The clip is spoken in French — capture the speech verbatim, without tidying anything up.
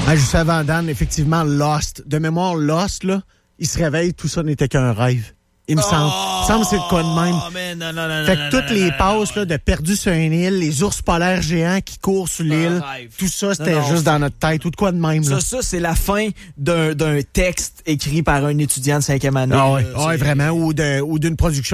Ah, juste avant Dan, effectivement, Lost. De mémoire, Lost, là, il se réveille, tout ça n'était qu'un rêve. Il me oh, semble. Il me semble que c'est le cas de même. Man, non, non, non, fait non, que non, toutes non, les non, passes non, là, de perdus sur une île, les ours polaires géants qui courent sur l'île, tout ça, c'était non, non, juste dans notre tête. Ou de quoi de même. Là. Ça, ça c'est la fin d'un, d'un texte écrit par un étudiant de cinquième année. Ah ouais, là, ouais vraiment. Ou, de, ou d'une production